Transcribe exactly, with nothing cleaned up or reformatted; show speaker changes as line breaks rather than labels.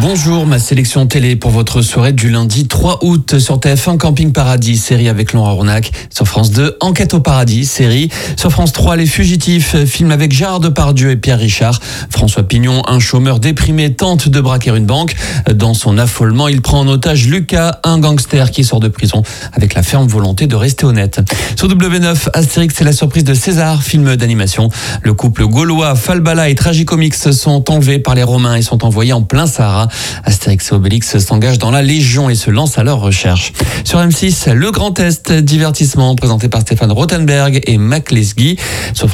Bonjour, ma sélection télé pour votre soirée du lundi trois août sur T F un Camping Paradis, série avec Laurent Ronac. Sur France deux, Enquête au paradis, série. Sur France trois, Les Fugitifs, film avec Gérard Depardieu et Pierre Richard. François Pignon, un chômeur déprimé, tente de braquer une banque. Dans son affolement, il prend en otage Lucas, un gangster qui sort de prison avec la ferme volonté de rester honnête. Sur W neuf, Astérix, c'est la surprise de César, film d'animation. Le couple gaulois Falbala et Tragicomix sont enlevés par les Romains et sont envoyés en plein Sahara. Astérix et Obélix s'engagent dans la Légion et se lancent à leur recherche. Sur M six, Le Grand Est, divertissement présenté par Stéphane Rothenberg et Mac Lesguy. Sur